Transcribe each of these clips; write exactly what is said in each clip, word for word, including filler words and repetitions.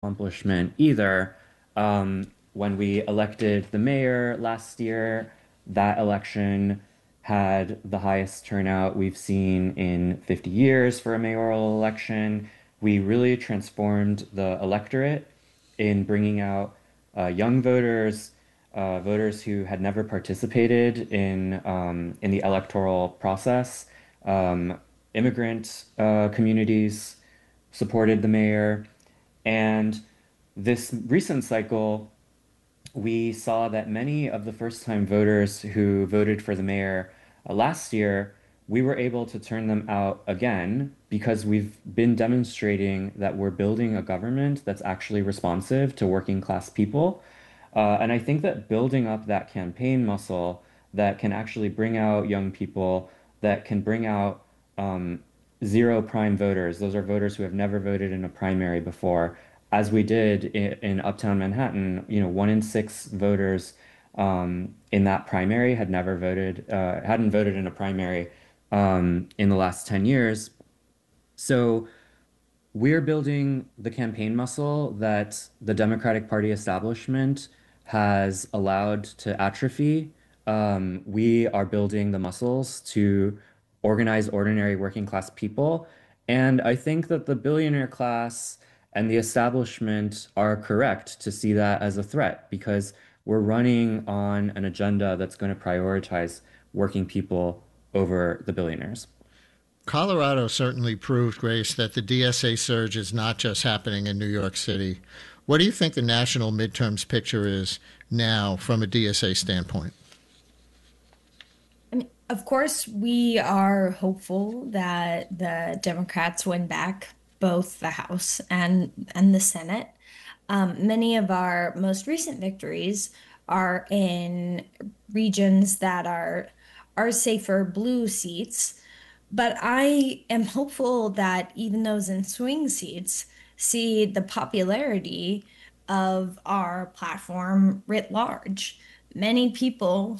accomplishment either. Um, when we elected the mayor last year, that election had the highest turnout we've seen in fifty years for a mayoral election. We really transformed the electorate in bringing out uh, young voters, uh, voters who had never participated in um, in the electoral process. Um, Immigrant uh, communities supported the mayor. And this recent cycle, we saw that many of the first-time voters who voted for the mayor uh, last year, we were able to turn them out again because we've been demonstrating that we're building a government that's actually responsive to working class people. Uh, and I think that building up that campaign muscle that can actually bring out young people, that can bring out um, zero prime voters, those are voters who have never voted in a primary before, as we did in, in Uptown Manhattan, you know, one in six voters um, in that primary had never voted, uh, hadn't voted in a primary um, in the last ten years. So we're building the campaign muscle that the Democratic Party establishment has allowed to atrophy. Um, we are building the muscles to organize ordinary working class people. And I think that the billionaire class and the establishment are correct to see that as a threat because we're running on an agenda that's going to prioritize working people over the billionaires. Colorado certainly proved, Grace, that the D S A surge is not just happening in New York City. What do you think the national midterms picture is now from a D S A standpoint? I mean, of course, we are hopeful that the Democrats win back both the House and and the Senate. Um, many of our most recent victories are in regions that are are safer blue seats. But I am hopeful that even those in swing seats see the popularity of our platform writ large. Many people,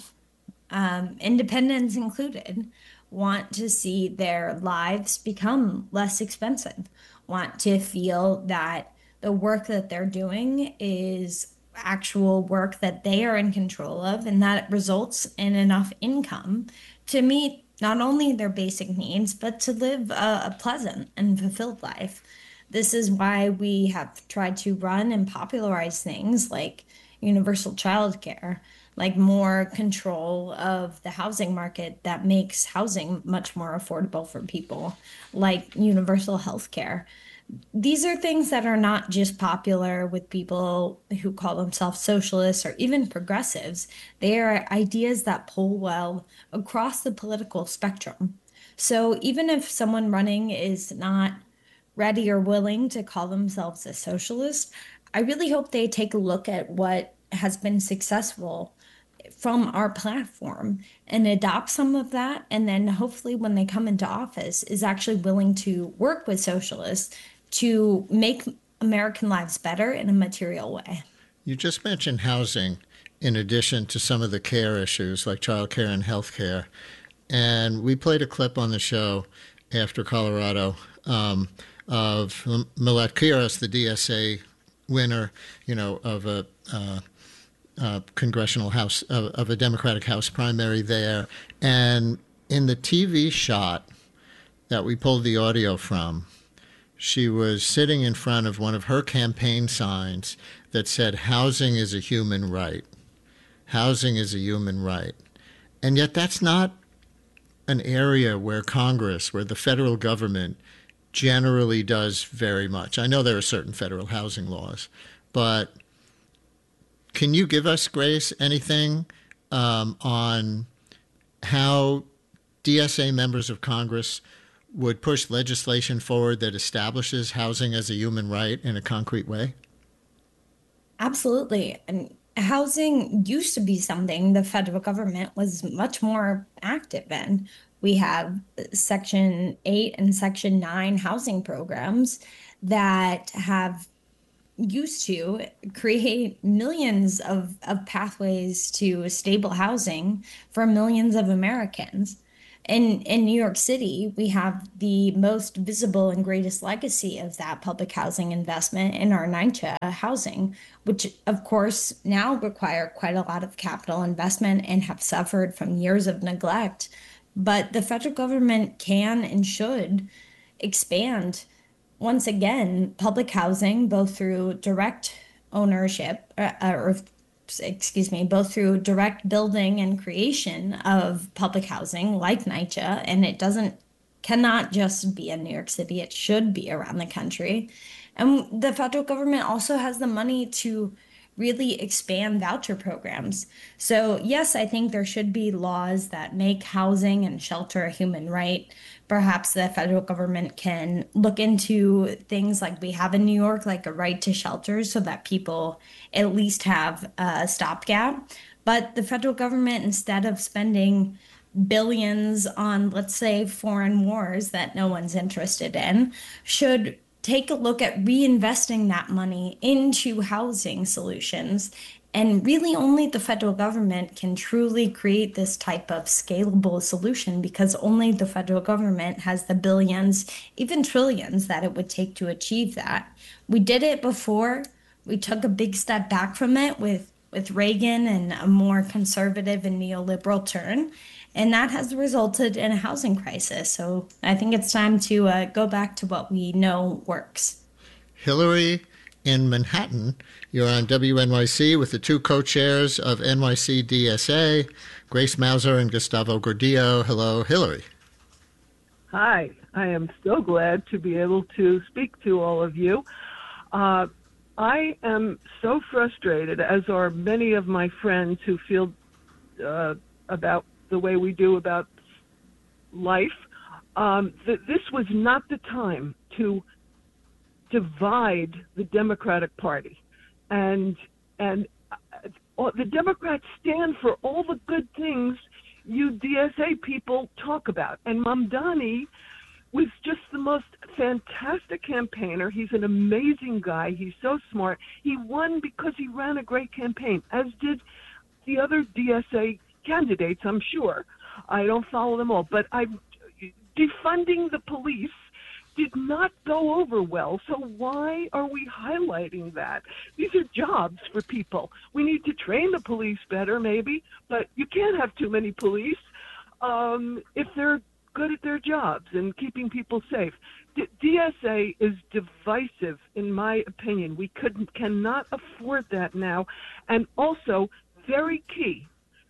um, independents included, want to see their lives become less expensive, want to feel that the work that they're doing is actual work that they are in control of and that it results in enough income to meet not only their basic needs, but to live a, a pleasant and fulfilled life. This is why we have tried to run and popularize things like universal childcare, like more control of the housing market that makes housing much more affordable for people, like universal health care. These are things that are not just popular with people who call themselves socialists or even progressives. They are ideas that poll well across the political spectrum. So even if someone running is not ready or willing to call themselves a socialist, I really hope they take a look at what has been successful from our platform and adopt some of that. And then hopefully, when they come into office, is actually willing to work with socialists to make American lives better in a material way. You just mentioned housing in addition to some of the care issues like childcare and health care. And we played a clip on the show after Colorado um, of Millette Kiros, the D S A winner, you know, of a uh, uh, congressional house, of, of a Democratic House primary there. And in the T V shot that we pulled the audio from, she was sitting in front of one of her campaign signs that said, "Housing is a human right. Housing is a human right." And yet that's not an area where Congress, where the federal government generally does very much. I know there are certain federal housing laws, but can you give us, Grace, anything um, on how D S A members of Congress would push legislation forward that establishes housing as a human right in a concrete way? Absolutely. And housing used to be something the federal government was much more active in. We have Section eight and Section nine housing programs that have used to create millions of, of pathways to stable housing for millions of Americans. In in New York City, we have the most visible and greatest legacy of that public housing investment in our NYCHA housing, which of course now require quite a lot of capital investment and have suffered from years of neglect. But the federal government can and should expand once again public housing, both through direct ownership, uh, or excuse me, both through direct building and creation of public housing like NYCHA, and it doesn't cannot just be in New York City, it should be around the country. And the federal government also has the money to really expand voucher programs. So, yes, I think there should be laws that make housing and shelter a human right. Perhaps the federal government can look into things like we have in New York, like a right to shelter, so that people at least have a stopgap. But the federal government, instead of spending billions on, let's say, foreign wars that no one's interested in, should take a look at reinvesting that money into housing solutions. And really, only the federal government can truly create this type of scalable solution because only the federal government has the billions, even trillions, that it would take to achieve that. We did it before. We took a big step back from it with, with Reagan and a more conservative and neoliberal turn. And that has resulted in a housing crisis. So I think it's time to uh, go back to what we know works. Hillary in Manhattan, you're on W N Y C with the two co-chairs of N Y C D S A, Grace Mauser and Gustavo Gordillo. Hello, Hillary. Hi, I am so glad to be able to speak to all of you. Uh, I am so frustrated, as are many of my friends who feel uh, about the way we do about life, um, that this was not the time to divide the Democratic Party. And and uh, the Democrats stand for all the good things you D S A people talk about. And Mamdani was just the most fantastic campaigner. He's an amazing guy. He's so smart. He won because he ran a great campaign, as did the other D S A candidates, I'm sure. I don't follow them all, but I defunding the police did not go over well. So why are we highlighting that? These are jobs for people. We need to train the police better, maybe, but you can't have too many police um, if they're good at their jobs and keeping people safe. D- DSA is divisive, in my opinion. We couldn't, cannot afford that now. And also, very key,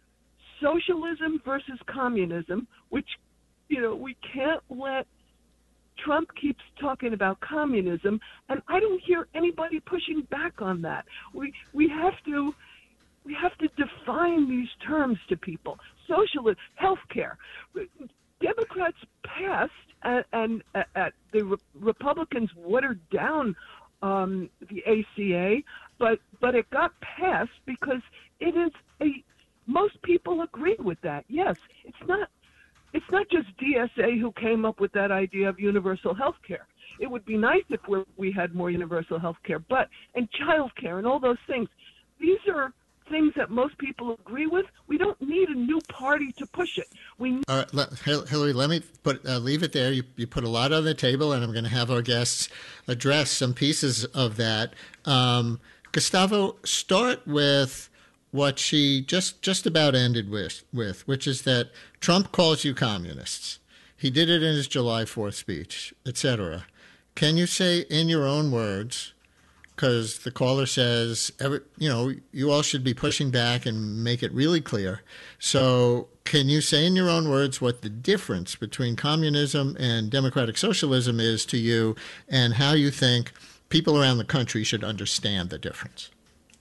socialism versus communism, which, you know, we can't let Trump keeps talking about communism, and I don't hear anybody pushing back on that. We we have to we have to define these terms to people. Socialism, healthcare. Democrats passed, and, and uh, the Re- Republicans watered down um, the A C A, but but it got passed because it is a. Most people agree with that. Yes, it's not. It's not just D S A who came up with that idea of universal health care. It would be nice if we're, we had more universal health care, but, and child care and all those things. These are things that most people agree with. We don't need a new party to push it. We All right, let, Hillary, let me put uh, leave it there. You, you put a lot on the table, and I'm going to have our guests address some pieces of that. Um, Gustavo, start with what she just, just about ended with, with, which is that Trump calls you communists. He did it in his July fourth speech, et cetera. Can you say in your own words, because the caller says, every, you know, you all should be pushing back and make it really clear. So can you say in your own words what the difference between communism and democratic socialism is to you, and how you think people around the country should understand the difference?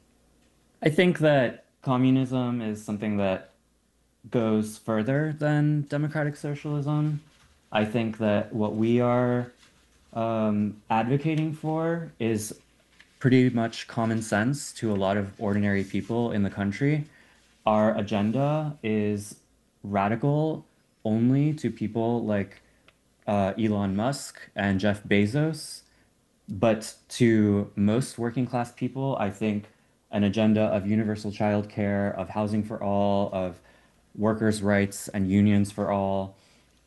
I think that communism is something that goes further than democratic socialism. I think that what we are um, advocating for is pretty much common sense to a lot of ordinary people in the country. Our agenda is radical only to people like uh, Elon Musk and Jeff Bezos. But to most working class people, I think an agenda of universal childcare, of housing for all, of workers' rights and unions for all,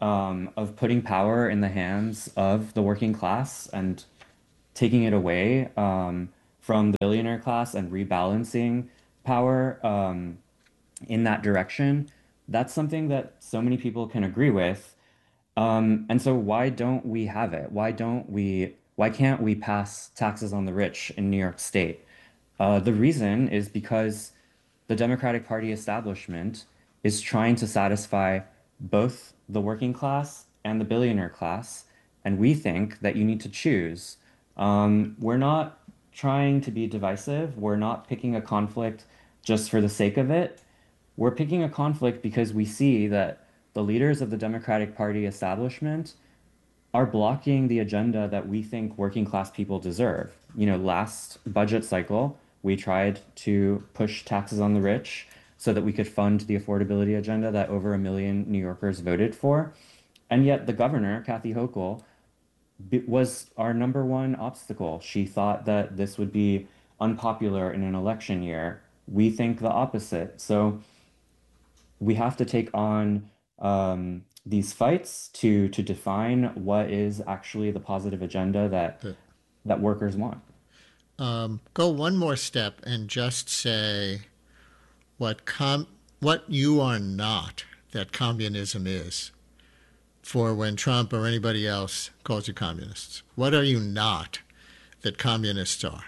um, of putting power in the hands of the working class and taking it away um, from the billionaire class and rebalancing power um, in that direction, that's something that so many people can agree with. Um, and so why don't we have it? Why don't we, why can't we pass taxes on the rich in New York State? Uh, the reason is because the Democratic Party establishment is trying to satisfy both the working class and the billionaire class, and we think that you need to choose. Um, we're not trying to be divisive. We're not picking a conflict just for the sake of it. We're picking a conflict because we see that the leaders of the Democratic Party establishment are blocking the agenda that we think working class people deserve. You know, last budget cycle, we tried to push taxes on the rich so that we could fund the affordability agenda that over a million New Yorkers voted for. And yet the governor, Kathy Hochul, was our number one obstacle. She thought that this would be unpopular in an election year. We think the opposite. So we have to take on um, these fights to to define what is actually the positive agenda that But, that workers want. um, go one more step and just say what com- what you are not that communism is for when Trump or anybody else calls you communists. What are you not that communists are?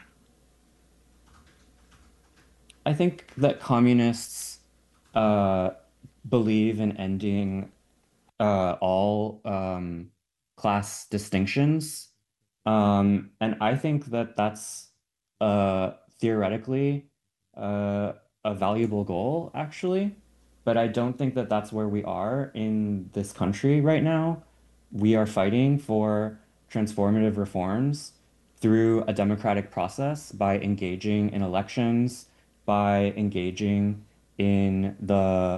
I think that communists uh, believe in ending uh, all um, class distinctions. Um, and I think that that's uh, theoretically uh, a valuable goal, actually. But I don't think that that's where we are in this country right now. We are fighting for transformative reforms through a democratic process by engaging in elections, by engaging in the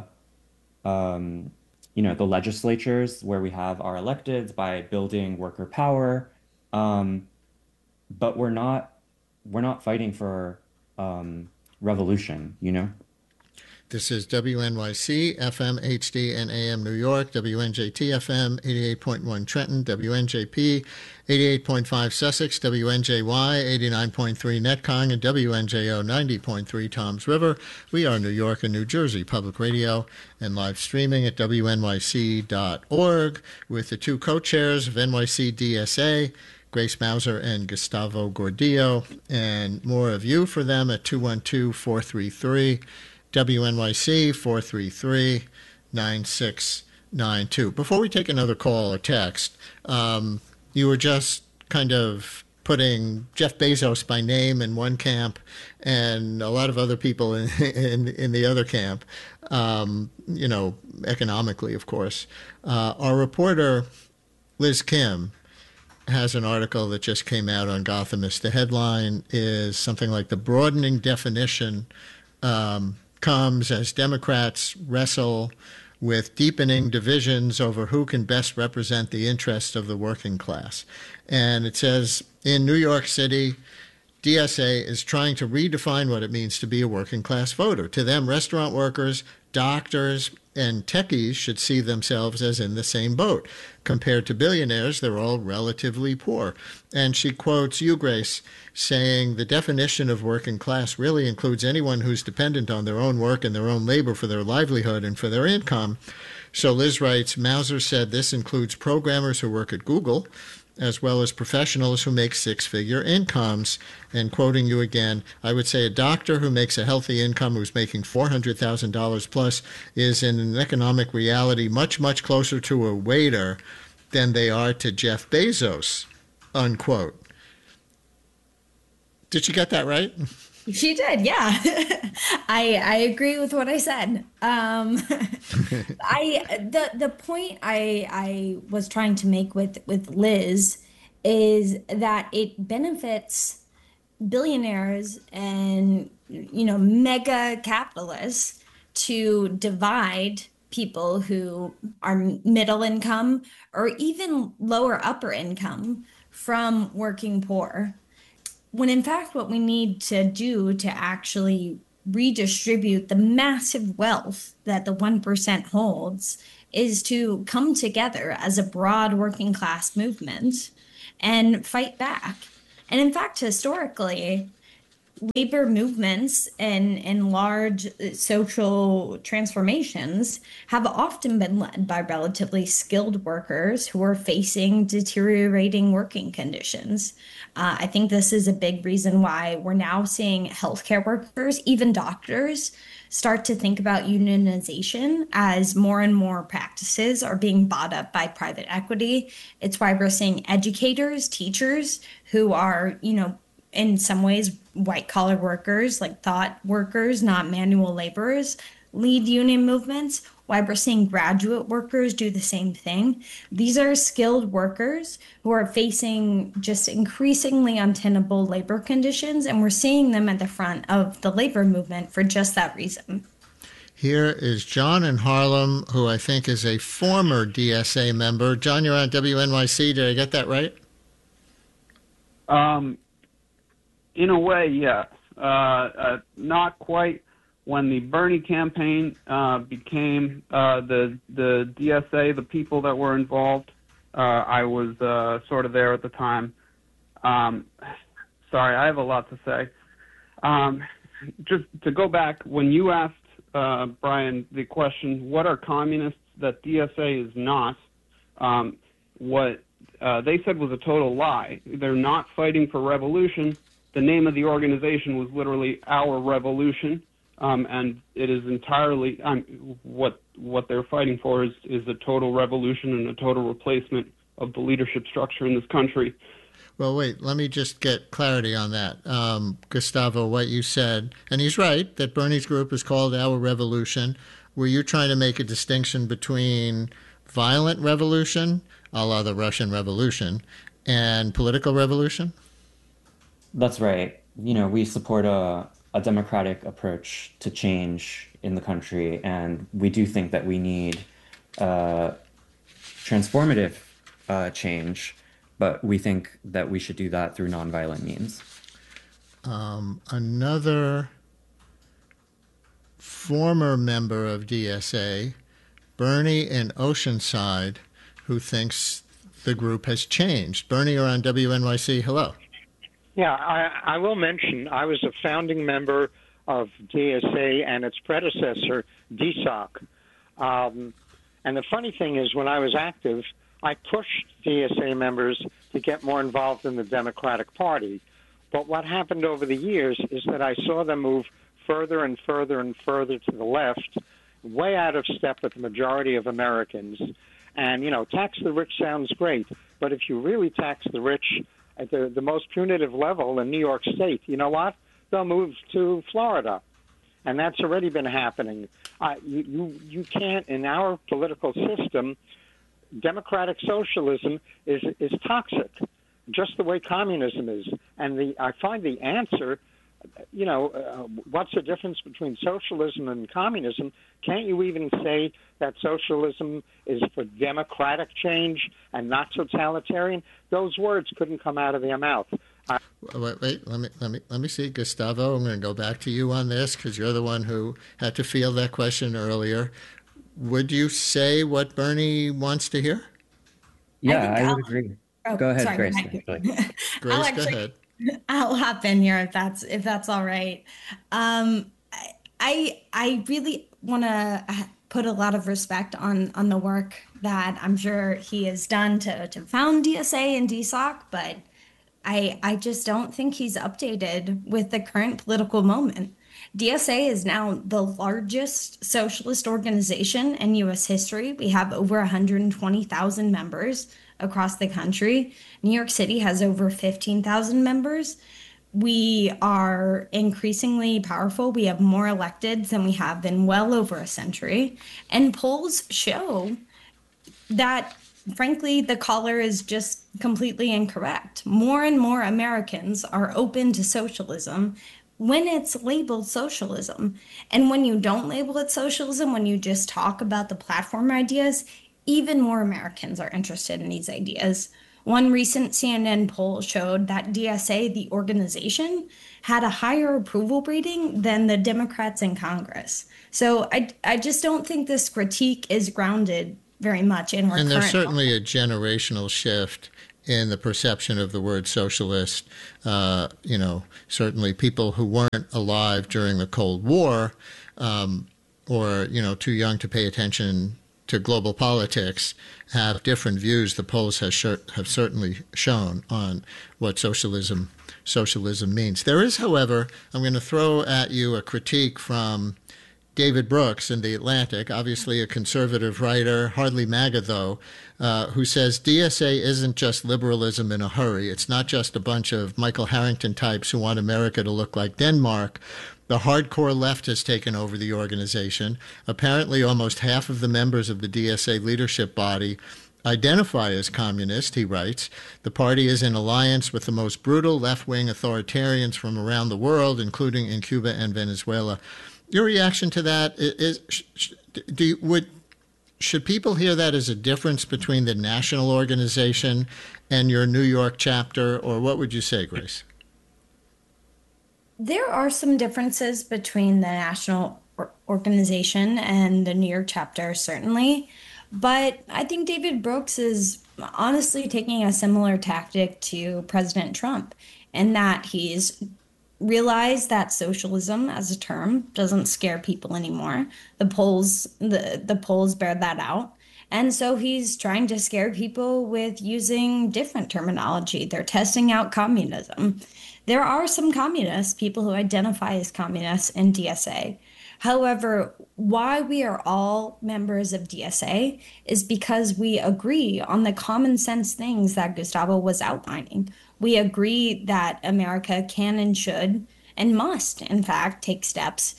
um, you know, the legislatures where we have our electeds by building worker power. Um, but we're not we're not fighting for um, revolution, you know? This is W N Y C, F M, H D, and A M New York, W N J T F M, eighty-eight point one Trenton, W N J P, eighty-eight point five Sussex, W N J Y, eighty-nine point three Netcong, and W N J O, ninety point three Toms River. We are New York and New Jersey Public Radio and live streaming at W N Y C dot org with the two co-chairs of N Y C D S A, Grace Mauser and Gustavo Gordillo, and more of you for them at two one two, four three three W N Y C four three three, nine six nine two. Before we take another call or text, um, you were just kind of putting Jeff Bezos by name in one camp and a lot of other people in in, in the other camp, um, you know, economically, of course. Uh, our reporter, Liz Kim, has an article that just came out on Gothamist. The headline is something like "The Broadening Definition um, Comes as Democrats Wrestle with Deepening Divisions Over Who Can Best Represent the Interests of the Working Class." And it says, in New York City, D S A is trying to redefine what it means to be a working class voter. To them, restaurant workers, doctors, and techies should see themselves as in the same boat. Compared to billionaires, they're all relatively poor. And she quotes you, Grace, saying the definition of working class really includes anyone who's dependent on their own work and their own labor for their livelihood and for their income. So Liz writes, Mauser said this includes programmers who work at Google, as well as professionals who make six-figure incomes. And quoting you again, I would say a doctor who makes a healthy income who's making four hundred thousand dollars plus is in an economic reality much, much closer to a waiter than they are to Jeff Bezos, unquote. Did you get that right? She did, yeah. I I agree with what I said. Um, I the the point I I was trying to make with with Liz is that it benefits billionaires and you know mega capitalists to divide people who are middle income or even lower upper income from working poor, when in fact what we need to do to actually redistribute the massive wealth that the one percent holds is to come together as a broad working class movement and fight back. And in fact, historically, labor movements and, and large social transformations have often been led by relatively skilled workers who are facing deteriorating working conditions. Uh, I think this is a big reason why we're now seeing healthcare workers, even doctors, start to think about unionization as more and more practices are being bought up by private equity. It's why we're seeing educators, teachers who are, you know, in some ways, white collar workers, like thought workers, not manual laborers, lead union movements. Why we're seeing graduate workers do the same thing. These are skilled workers who are facing just increasingly untenable labor conditions, and we're seeing them at the front of the labor movement for just that reason. Here is John in Harlem, who I think is a former D S A member. John, you're on W N Y C. Did I get that right? Um, in a way, yes. Uh, uh, not quite. When the Bernie campaign uh, became uh, the the D S A, the people that were involved, uh, I was uh, sort of there at the time. Um, sorry, I have a lot to say. Um, just to go back, when you asked, uh, Brian, the question, what are communists that D S A is not, um, what uh, they said was a total lie. They're not fighting for revolution. The name of the organization was literally Our Revolution. Um, and it is entirely um, what what they're fighting for is, is a total revolution and a total replacement of the leadership structure in this country. Well, wait, let me just get clarity on that. Um, Gustavo, what you said, and he's right, that Bernie's group is called Our Revolution. Were you trying to make a distinction between violent revolution, a la the Russian Revolution, and political revolution? That's right. You know, we support a a democratic approach to change in the country, and we do think that we need uh, transformative uh, change, but we think that we should do that through nonviolent means. Um, another former member of D S A, Bernie in Oceanside, who thinks the group has changed. Bernie, you're on W N Y C. Hello. Yeah, I, I will mention I was a founding member of D S A and its predecessor, D S O C. Um, and the funny thing is, when I was active, I pushed D S A members to get more involved in the Democratic Party. But what happened over the years is that I saw them move further and further and further to the left, way out of step with the majority of Americans. And, you know, tax the rich sounds great, but if you really tax the rich at the, the most punitive level in New York State, you know what? They'll move to Florida. And that's already been happening. Uh, you, you, you can't, in our political system, democratic socialism is, is toxic, just the way communism is. And the, I find the answer, you know, uh, what's the difference between socialism and communism? Can't you even say that socialism is for democratic change and not totalitarian? Those words couldn't come out of their mouth. I- Wait, wait, let me let me let me see, Gustavo. I'm going to go back to you on this because you're the one who had to field that question earlier. Would you say what Bernie wants to hear? Yeah, I, I would I'll, agree. oh, Go ahead, sorry, Grace. Mike. Actually. Grace, I'll go actually, ahead. I'll hop in here if that's if that's all right. Um, I I really want to put a lot of respect on on the work that I'm sure he has done to to found D S A and D S O C, but I I just don't think he's updated with the current political moment. D S A is now the largest socialist organization in U S history. We have over one hundred twenty thousand members across the country. New York City has over fifteen thousand members. We are increasingly powerful. We have more electeds than we have in well over a century. And polls show that, frankly, the caller is just completely incorrect. More and more Americans are open to socialism when it's labeled socialism. And when you don't label it socialism, when you just talk about the platform ideas, even more Americans are interested in these ideas. One recent C N N poll showed that D S A, the organization, had a higher approval rating than the Democrats in Congress. So I, I just don't think this critique is grounded very much in our And there's current certainly moment. a generational shift in the perception of the word socialist. Uh, you know, certainly people who weren't alive during the Cold War, um, or you know, too young to pay attention to global politics, have different views. The polls has cer- have certainly shown on what socialism socialism means. There is, however, I'm going to throw at you a critique from David Brooks in The Atlantic, obviously a conservative writer, hardly MAGA though, uh, who says D S A isn't just liberalism in a hurry. It's not just a bunch of Michael Harrington types who want America to look like Denmark. The hardcore left has taken over the organization. Apparently, almost half of the members of the D S A leadership body identify as communist, he writes. The party is in alliance with the most brutal left-wing authoritarians from around the world, including in Cuba and Venezuela. Your reaction to that is, is do you, would should people hear that as a difference between the national organization and your New York chapter, or what would you say, Grace? There are some differences between the national or- organization and the New York chapter, certainly. But I think David Brooks is honestly taking a similar tactic to President Trump in that he's realized that socialism as a term doesn't scare people anymore. The polls, the, the polls bear that out. And so he's trying to scare people with using different terminology. They're testing out communism. There are some communists, people who identify as communists in D S A. However, why we are all members of D S A is because we agree on the common sense things that Gustavo was outlining. We agree that America can and should and must, in fact, take steps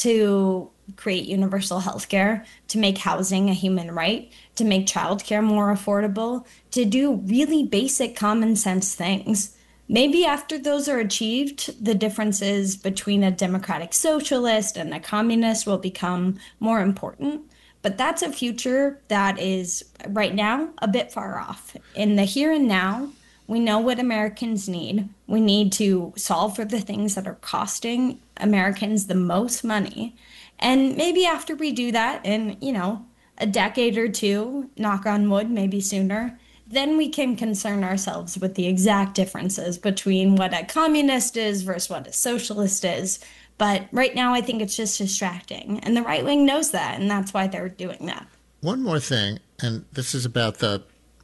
to create universal health care, to make housing a human right, to make childcare more affordable, to do really basic common sense things. Maybe after those are achieved, the differences between a democratic socialist and a communist will become more important. But that's a future that is right now a bit far off. In the here and now, we know what Americans need. We need to solve for the things that are costing Americans the most money. And maybe after we do that in, you know, a decade or two, knock on wood, maybe sooner, then we can concern ourselves with the exact differences between what a communist is versus what a socialist is. But right now, I think it's just distracting. And the right wing knows that, and that's why they're doing that. One more thing, and this is about the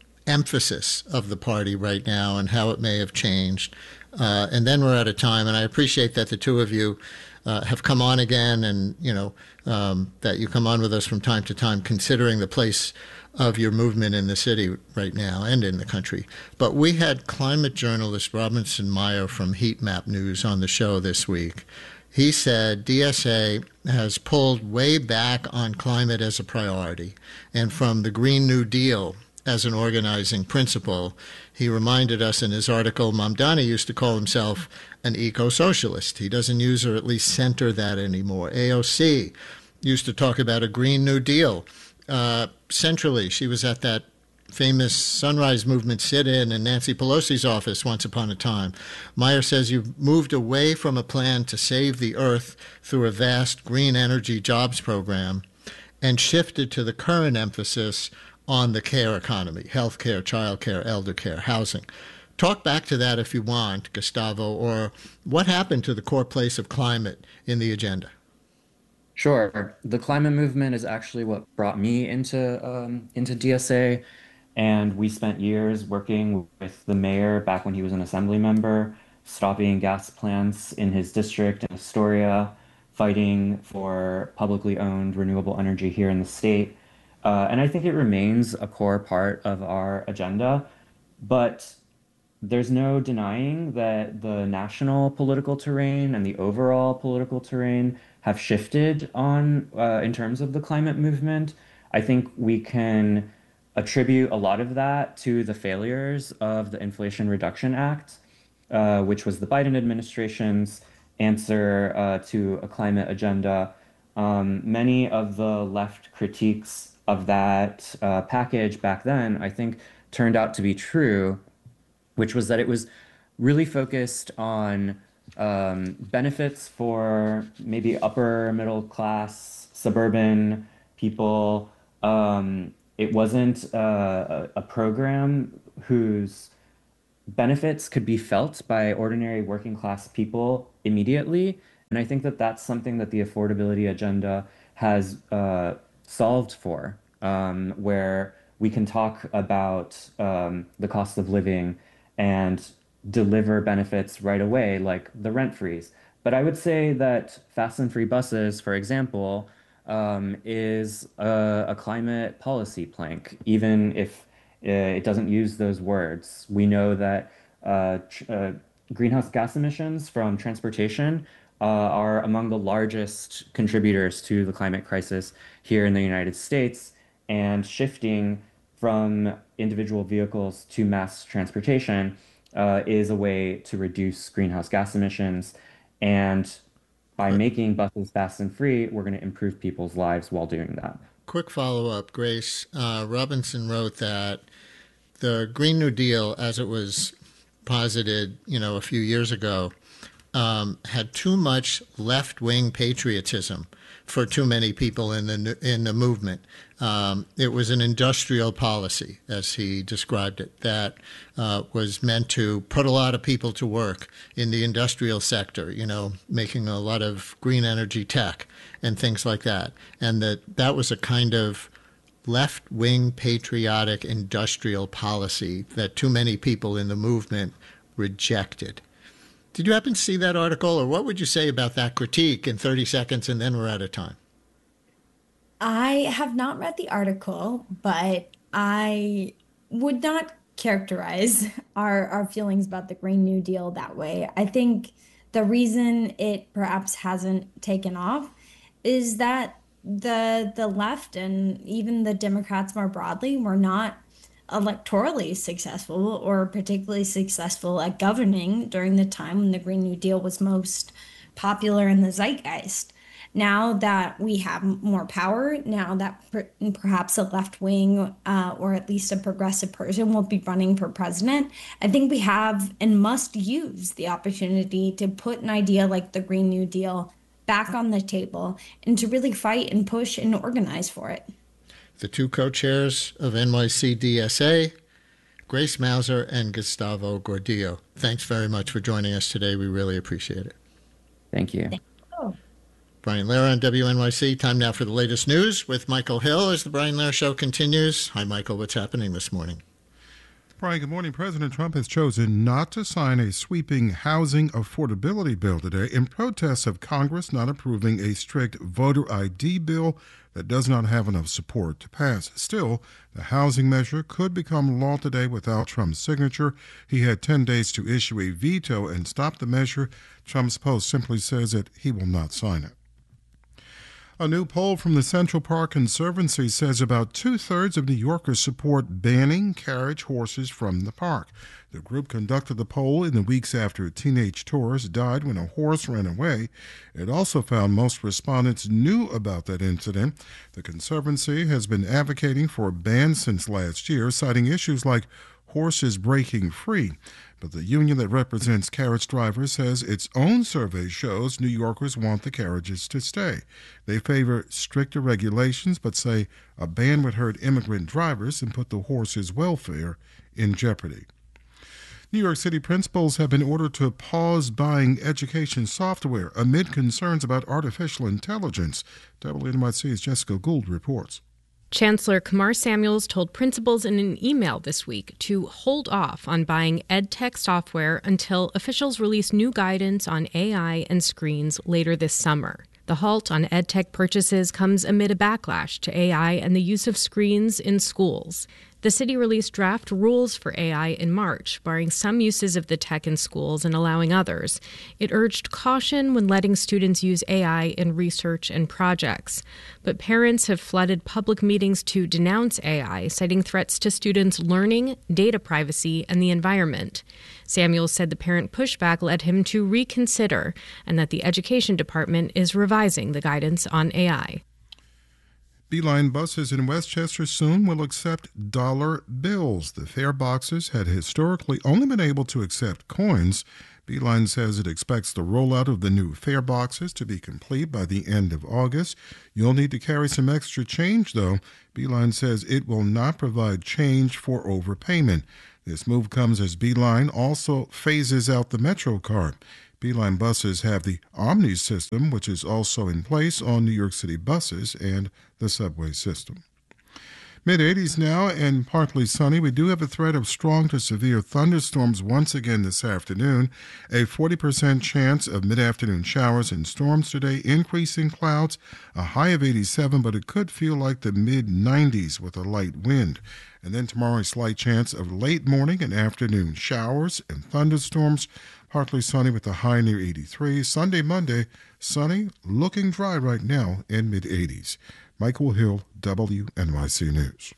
emphasis of the party right now and how it may have changed. Uh, and then we're out of time, and I appreciate that the two of you uh, have come on again, and you know um, that you come on with us from time to time, considering the place of your movement in the city right now and in the country. But we had climate journalist Robinson Meyer from Heat Map News on the show this week. He said D S A has pulled way back on climate as a priority, and from the Green New Deal as an organizing principle. He reminded us in his article, Mamdani used to call himself an eco-socialist. He doesn't use or at least center that anymore. A O C used to talk about a Green New Deal. Uh, centrally, she was at that famous Sunrise Movement sit-in in Nancy Pelosi's office once upon a time. Meyer says you've moved away from a plan to save the earth through a vast green energy jobs program and shifted to the current emphasis on the care economy, health care, child care, elder care, housing. Talk back to that if you want, Gustavo, or what happened to the core place of climate in the agenda? Sure. The climate movement is actually what brought me into um, into D S A, and we spent years working with the mayor back when he was an assembly member, stopping gas plants in his district in Astoria, fighting for publicly owned renewable energy here in the state. Uh, and I think it remains a core part of our agenda, but there's no denying that the national political terrain and the overall political terrain have shifted on uh, in terms of the climate movement. I think we can attribute a lot of that to the failures of the Inflation Reduction Act, uh, which was the Biden administration's answer uh, to a climate agenda. Um, many of the left critiques of that uh, package back then, I think, turned out to be true, which was that it was really focused on um, benefits for maybe upper middle class suburban people. Um, it wasn't uh, a, a program whose benefits could be felt by ordinary working class people immediately. And I think that that's something that the affordability agenda has uh, solved for, um, where we can talk about um, the cost of living and deliver benefits right away, like the rent freeze. But I would say that fast and free buses, for example, um, is a, a climate policy plank, even if uh, it doesn't use those words. We know that uh, tr- uh, greenhouse gas emissions from transportation uh, are among the largest contributors to the climate crisis here in the United States, and shifting from individual vehicles to mass transportation uh, is a way to reduce greenhouse gas emissions. And by making buses fast and free, we're going to improve people's lives while doing that. Quick follow up, Grace. Uh, Robinson wrote that the Green New Deal, as it was posited, you know, a few years ago, um, had too much left-wing patriotism for too many people in the in the movement. Um, it was an industrial policy, as he described it, that uh, was meant to put a lot of people to work in the industrial sector, you know, making a lot of green energy tech and things like that. And that that was a kind of left-wing patriotic industrial policy that too many people in the movement rejected. Did you happen to see that article, or what would you say about that critique in thirty seconds, and then we're out of time? I have not read the article, but I would not characterize our, our feelings about the Green New Deal that way. I think the reason it perhaps hasn't taken off is that the the left and even the Democrats more broadly were not electorally successful or particularly successful at governing during the time when the Green New Deal was most popular in the zeitgeist. Now that we have more power, now that per perhaps a left wing uh, or at least a progressive person will be running for president, I think we have and must use the opportunity to put an idea like the Green New Deal back on the table and to really fight and push and organize for it. The two co-chairs of N Y C D S A, Grace Mauser and Gustavo Gordillo. Thanks very much for joining us today. We really appreciate it. Thank you. Thank you. Brian Lehrer on W N Y C. Time now for the latest news with Michael Hill as the Brian Lehrer Show continues. Hi, Michael. What's happening this morning? Brian, good morning. President Trump has chosen not to sign a sweeping housing affordability bill today in protest of Congress not approving a strict voter I D bill that does not have enough support to pass. Still, the housing measure could become law today without Trump's signature. He had ten days to issue a veto and stop the measure. Trump's post simply says that he will not sign it. A new poll from the Central Park Conservancy says about two-thirds of New Yorkers support banning carriage horses from the park. The group conducted the poll in the weeks after a teenage tourist died when a horse ran away. It also found most respondents knew about that incident. The Conservancy has been advocating for a ban since last year, citing issues like horses breaking free. But the union that represents carriage drivers says its own survey shows New Yorkers want the carriages to stay. They favor stricter regulations, but say a ban would hurt immigrant drivers and put the horses' welfare in jeopardy. New York City principals have been ordered to pause buying education software amid concerns about artificial intelligence. W N Y C's Jessica Gould reports. Chancellor Kumar Samuels told principals in an email this week to hold off on buying EdTech software until officials release new guidance on A I and screens later this summer. The halt on EdTech purchases comes amid a backlash to A I and the use of screens in schools. The city released draft rules for A I in March, barring some uses of the tech in schools and allowing others. It urged caution when letting students use A I in research and projects. But parents have flooded public meetings to denounce A I, citing threats to students' learning, data privacy, and the environment. Samuels said the parent pushback led him to reconsider and that the Education Department is revising the guidance on A I. Beeline buses in Westchester soon will accept dollar bills. The fare boxes had historically only been able to accept coins Beeline says it expects the rollout of the new fare boxes to be complete by the end of August. You'll need to carry some extra change, though. Beeline says it will not provide change for overpayment. This move comes as Beeline also phases out the MetroCard. Beeline buses have the Omni system, which is also in place on New York City buses and the subway system. mid eighties now and partly sunny. We do have a threat of strong to severe thunderstorms once again this afternoon. A forty percent chance of mid-afternoon showers and storms today, increasing clouds, a high of eighty-seven, but it could feel like the mid nineties with a light wind. And then tomorrow, a slight chance of late morning and afternoon showers and thunderstorms, partly sunny with a high near eighty-three. Sunday, Monday, sunny, looking dry right now in mid eighties. Michael Hill, W N Y C News.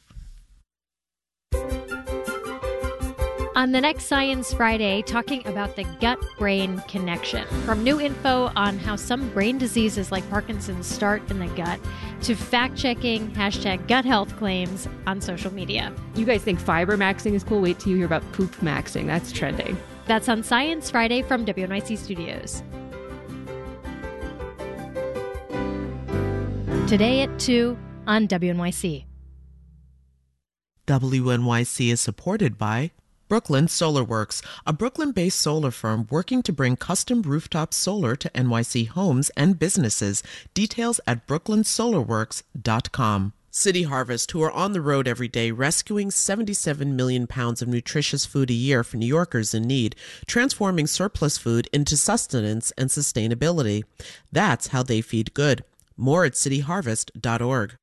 On the next Science Friday, talking about the gut-brain connection. From new info on how some brain diseases like Parkinson's start in the gut to fact-checking hashtag gut health claims on social media. You guys think fiber maxing is cool? Wait till you hear about poop maxing. That's trending. That's on Science Friday from W N Y C Studios. Today at two on W N Y C. W N Y C is supported by Brooklyn Solar Works, a Brooklyn-based solar firm working to bring custom rooftop solar to N Y C homes and businesses. Details at brooklyn solar works dot com. City Harvest, who are on the road every day rescuing seventy-seven million pounds of nutritious food a year for New Yorkers in need, transforming surplus food into sustenance and sustainability. That's how they feed good. More at city harvest dot org.